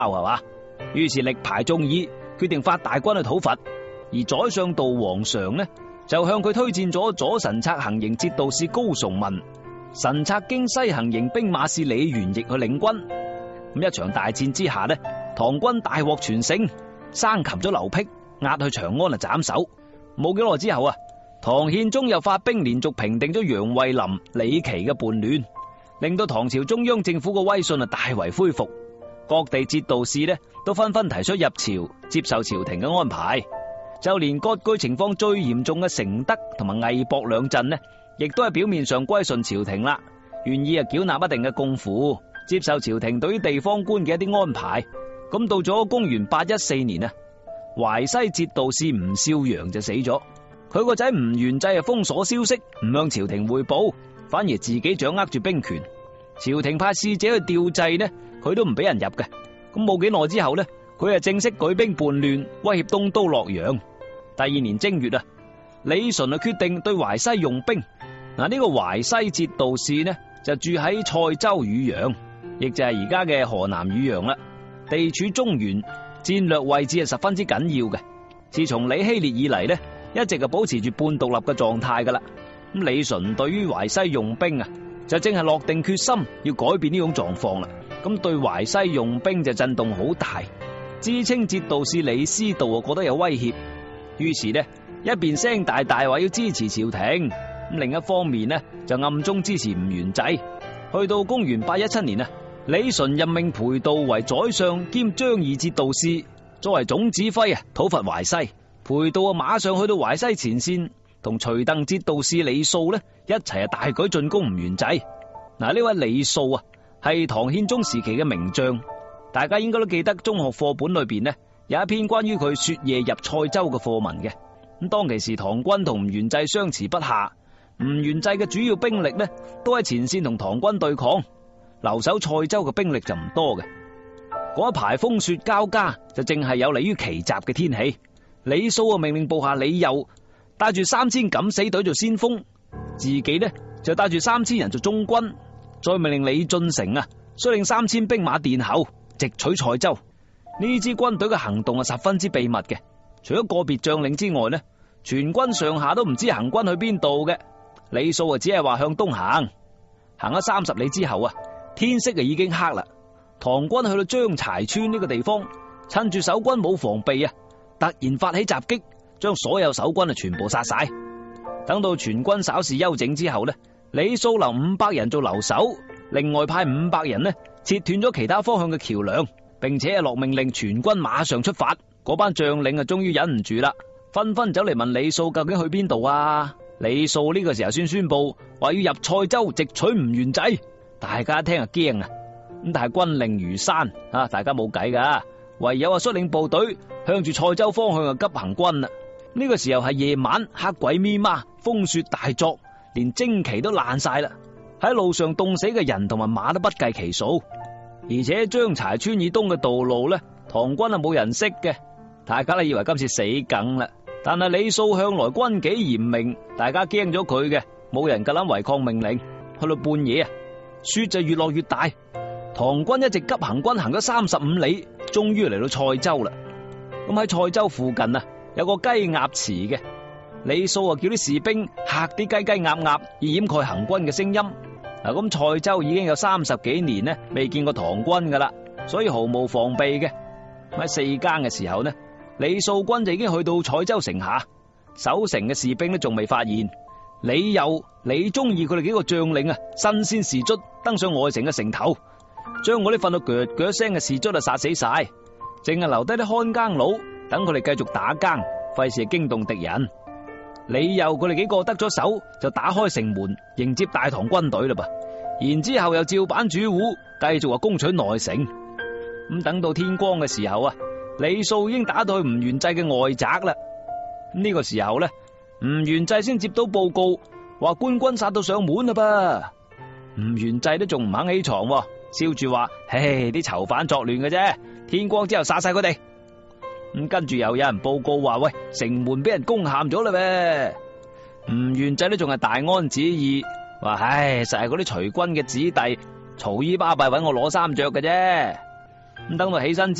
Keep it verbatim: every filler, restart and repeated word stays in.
係嘛？於是力排眾議，決定發大軍去討伐。而宰相道皇常呢，就向佢推薦咗左神策行營節度使高崇文、神策京西行營兵馬使李元益去領軍。咁一場大戰之下呢，唐軍大獲全勝，生擒咗劉辟，押去長安啊斬首。冇幾耐之後啊，唐憲宗又發兵連續平定咗楊惠林、李琦嘅叛亂，令到唐朝中央政府嘅威信啊大為恢復。各地節度使呢都紛紛提出入朝接受朝廷嘅安排，就連割據情況最嚴重嘅承德同埋魏博兩鎮呢，亦都係表面上歸順朝廷啦，願意啊繳納一定嘅貢賦，接受朝廷對於地方官嘅一啲安排。咁到咗公元八一四年啊，淮西節度使吳少陽就死咗，佢個仔吳元濟啊封鎖消息，唔向朝廷匯報，反而自己掌握住兵權。朝廷派使者去調制呢，佢都唔俾人入嘅。咁冇幾耐之後呢，佢啊正式舉兵叛亂，威脅東都洛陽。第二年正月啊，李純啊決定對淮西用兵。嗱，呢個淮西節度使呢就住喺塞州汝陽，亦就係而家嘅河南汝陽啦。地處中原，戰略位置係十分之緊要嘅。自從李希烈以嚟呢，一直就保持住半獨立嘅狀態噶啦。咁李純對於淮西用兵啊，就正係落定決心要改變呢種狀況啦。咁對淮西用兵就震動好大，知青節度使李思道啊覺得有威脅，於是呢一邊聲大大話要支持朝廷，咁另一方面呢就暗中支持吳元濟。去到公元八一七年啊，李純任命裴度為宰相兼張義節度使，作為總指揮啊討伐淮西。裴度啊馬上去到淮西前線，同徐鄧節度使李素呢一齊啊大舉進攻吳元濟。嗱，呢位李素啊係唐憲宗時期嘅名將，大家應該都記得中學課本裏邊呢有一篇關於佢雪夜入塞州嘅課文嘅。咁當其時唐軍同吳元濟相持不下，吳元濟嘅主要兵力呢都喺前線同唐軍對抗，留守塞州嘅兵力就唔多嘅。嗰一排風雪交加，就正係有利於奇襲嘅天氣。李素啊命令部下李佑帶住三千敢死隊做先鋒，自己呢就帶住三千人做中軍，再命令李進成啊率領三千兵馬殿後直取塞州。呢支軍隊嘅行動係十分之秘密嘅，除咗個別將領之外呢，全軍上下都唔知行軍去邊度嘅。李素啊只係話向東行，行咗三十里之後啊，天色啊已經黑啦。唐軍去到張柴村呢個地方，趁住守軍冇防備啊，突然發起襲擊，將所有守軍啊全部殺晒。等到全軍稍事休整之後呢，李素留五百人做留守，另外派五百人呢切斷咗其他方向嘅橋梁，並且落命令全軍馬上出發。嗰班將領啊終於忍唔住啦，紛紛走嚟問李素究竟去邊度啊？李素呢個時候先宣布話要入塞州直取吳元濟。大家一聽啊驚啊，咁但係軍令如山啊，大家冇計噶，唯有啊率領部隊向住塞州方向啊急行軍啦。呢個時候係夜晚，黑鬼咪媽，風雪大作，連旌旗都爛晒啦。喺路上凍死嘅人同埋馬都不計其數，而且張柴村以東嘅道路呢，唐軍啊冇人識嘅，大家都以為今次死梗啦。但係李素向來軍紀嚴明，大家驚咗佢嘅，冇人夠膽違抗命令。去到半夜啊，雪就越落越大，唐軍一直急行軍行咗三十五里，終於嚟到塞州啦。咁喺塞州附近啊，有個雞鴨池嘅，李素啊叫啲士兵嚇啲雞雞鴨鴨，以掩蓋行軍嘅聲音。嗱，咁塞州已經有三十幾年呢未見過唐軍噶啦，所以毫無防備嘅。喺四更嘅時候呢，李素軍就已經去到塞州城下，守城嘅士兵都仲未發現。李佑、李忠義佢哋幾個將領啊，身先士卒登上外城嘅城頭，將我啲瞓到腳腳聲嘅士卒啊殺死晒，淨係留低啲看更佬，等佢哋繼續打更，費事驚動敵人。李佑佢哋幾個得咗手，就打開城門迎接大唐軍隊啦噃。然之後又照板煮碗，繼續話攻取內城。咁等到天光嘅時候啊，李素已經打到去吳元濟嘅外宅啦。呢、這個時候呢，吳元濟先接到報告，話官軍殺到上門啦噃。吳元濟都仲唔肯起床，笑住話：唉，啲囚犯作亂嘅啫，天光之後殺晒佢哋。咁跟住又有人報告話：喂，城門俾人攻陷咗啦咩？吳元濟都仲係大安旨意，話：唉，實係嗰啲隨軍嘅子弟嘈姨巴閉揾我攞衫着嘅啫。 咁等到起身